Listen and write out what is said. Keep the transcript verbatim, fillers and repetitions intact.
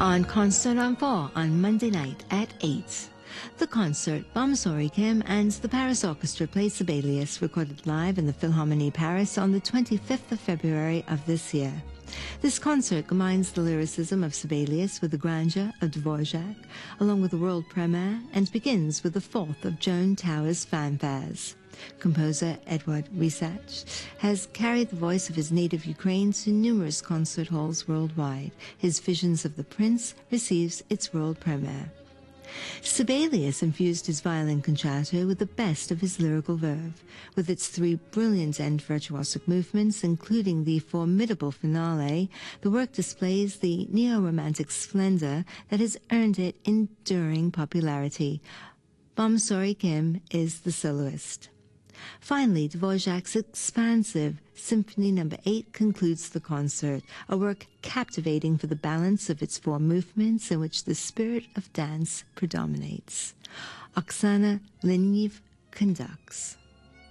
on Concert on four on Monday night at eight. The concert, Bomsori Kim and the Paris Orchestra played Sibelius, recorded live in the Philharmonie Paris on the twenty-fifth of February of this year. This concert combines the lyricism of Sibelius with the grandeur of Dvorak, along with the world premiere, and begins with the fourth of Joan Tower's fanfares. Composer Edward Risach has carried the voice of his native Ukraine to numerous concert halls worldwide. His Visions of the Prince receives its world premiere. Sibelius infused his violin concerto with the best of his lyrical verve, with its three brilliant and virtuosic movements, including the formidable finale. The work displays the neo-romantic splendor that has earned it enduring popularity. Bomsori Kim is the soloist. Finally, Dvorak's expansive Symphony Number eight concludes the concert, a work captivating for the balance of its four movements in which the spirit of dance predominates. Oksana Lenev conducts.